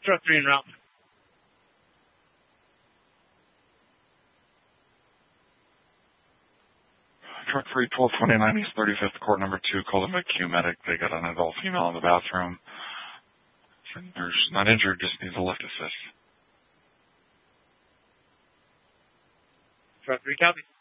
Truck 3 en route. Truck 3, 1229 East 35th Court, number 2, called a McHugh medic. They got an adult female in the bathroom. There's not injured, just needs a lift assist. Truck 3, copy.